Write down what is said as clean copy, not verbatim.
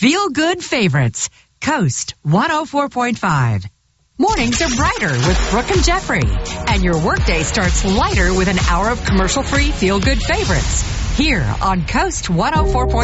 Feel Good Favorites, Coast 104.5. Mornings are brighter with Brooke and Jeffrey. And your workday starts lighter with an hour of commercial-free Feel Good Favorites. Here on Coast 104.5.